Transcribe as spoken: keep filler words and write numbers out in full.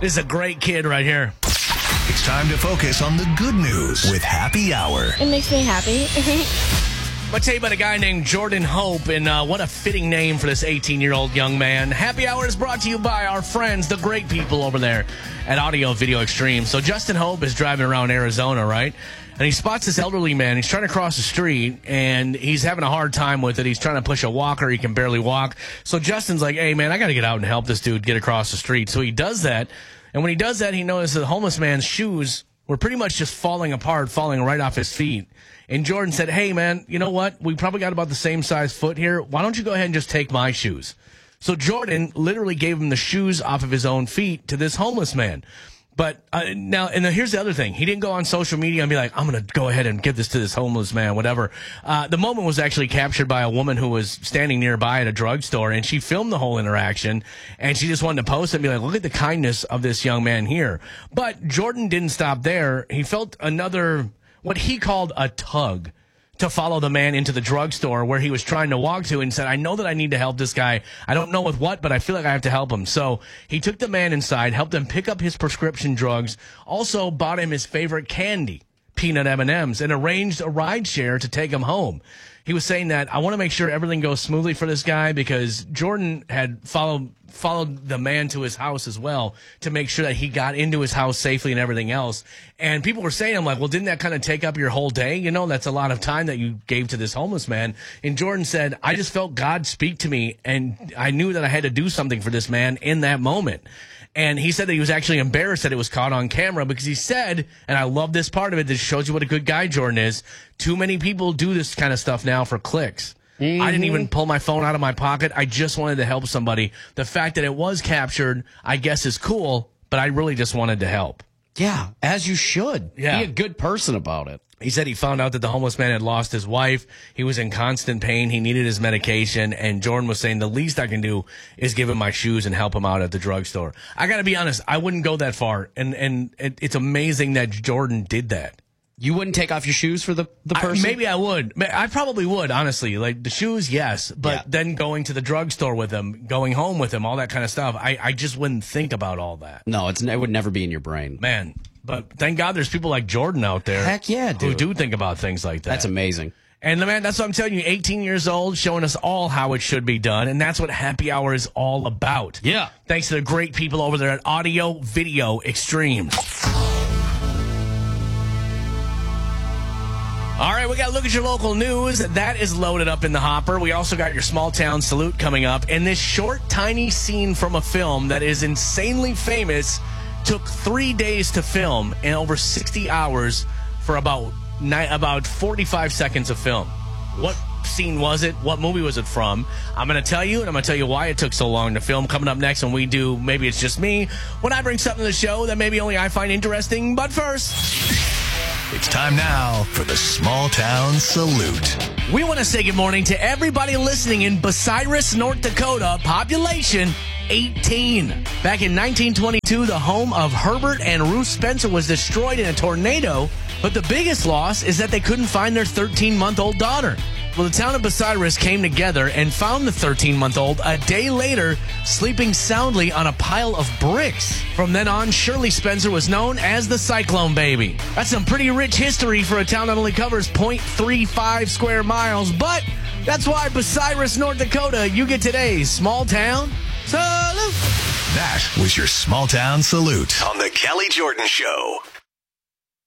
This is a great kid right here. It's time to focus on the good news with Happy Hour. It makes me happy. I'm going to tell you about a guy named Jordan Hope, and uh, what a fitting name for this eighteen-year-old young man. Happy Hour is brought to you by our friends, the great people over there at Audio Video Extreme. So Justin Hope is driving around Arizona, right? And he spots this elderly man. He's trying to cross the street, and he's having a hard time with it. He's trying to push a walker. He can barely walk. So Justin's like, hey, man, I got to get out and help this dude get across the street. So he does that, and when he does that, he notices the homeless man's shoes were pretty much just falling apart, falling right off his feet. And Jordan said, hey, man, you know what? We probably got about the same size foot here. Why don't you go ahead and just take my shoes? So Jordan literally gave him the shoes off of his own feet to this homeless man. But uh, now, and here's the other thing. He didn't go on social media and be like, I'm going to go ahead and give this to this homeless man, whatever. Uh, the moment was actually captured by a woman who was standing nearby at a drugstore, and she filmed the whole interaction, and she just wanted to post it and be like, look at the kindness of this young man here. But Jordan didn't stop there. He felt another, what he called a tug, to follow the man into the drugstore where he was trying to walk to, and said, I know that I need to help this guy. I don't know with what, but I feel like I have to help him. So he took the man inside, helped him pick up his prescription drugs, also bought him his favorite candy, peanut M and M's, and arranged a ride share to take him home. He was saying that I want to make sure everything goes smoothly for this guy, because Jordan had followed followed the man to his house as well to make sure that he got into his house safely and everything else. And people were saying, I'm like, well, didn't that kind of take up your whole day? You know, that's a lot of time that you gave to this homeless man. And Jordan said, I just felt God speak to me, and I knew that I had to do something for this man in that moment. And he said that he was actually embarrassed that it was caught on camera, because he said, and I love this part of it, this shows you what a good guy Jordan is, too many people do this kind of stuff now for clicks. Mm-hmm. I didn't even pull my phone out of my pocket. I just wanted to help somebody. The fact that it was captured, I guess, is cool, but I really just wanted to help. Yeah, as you should. Yeah. Be a good person about it. He said he found out that the homeless man had lost his wife. He was in constant pain. He needed his medication. And Jordan was saying, the least I can do is give him my shoes and help him out at the drugstore. I got to be honest, I wouldn't go that far. And, and it, it's amazing that Jordan did that. You wouldn't take off your shoes for the, the person? I, maybe I would. I probably would, honestly. Like, the shoes, yes. But yeah. Then going to the drugstore with him, going home with him, all that kind of stuff, I, I just wouldn't think about all that. No, it's, it would never be in your brain. Man. But thank God there's people like Jordan out there. Heck yeah, dude. Who do think about things like that. That's amazing. And, man, that's what I'm telling you. eighteen years old, showing us all how it should be done. And that's what Happy Hour is all about. Yeah. Thanks to the great people over there at Audio Video Extreme. All right, we got to look at your local news. That is loaded up in the hopper. We also got your small town salute coming up. And this short, tiny scene from a film that is insanely famous took three days to film and over sixty hours for about ni- about forty-five seconds of film. What scene was it? What movie was it from? I'm going to tell you, and I'm going to tell you why it took so long to film. Coming up next when we do Maybe It's Just Me, when I bring something to the show that maybe only I find interesting. But first, it's time now for the Small Town Salute. We want to say good morning to everybody listening in Bucyrus, North Dakota, population eighteen. Back in nineteen twenty-two, the home of Herbert and Ruth Spencer was destroyed in a tornado, but the biggest loss is that they couldn't find their thirteen-month-old daughter. Well, the town of Bucyrus came together and found the thirteen-month-old a day later, sleeping soundly on a pile of bricks. From then on, Shirley Spencer was known as the Cyclone Baby. That's some pretty rich history for a town that only covers zero point three five square miles, but that's why Bucyrus, North Dakota, you get today's Small Town Salute. That was your Small Town Salute on The Kelly Jordan Show.